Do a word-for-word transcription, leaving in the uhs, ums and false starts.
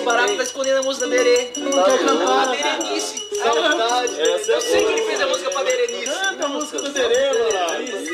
Barato tá escondendo a música da Berê. Não quer cantar. A Berenice. Saudade. Eu sei que ele fez a música pra Berenice. Canta a música do Berê, mano.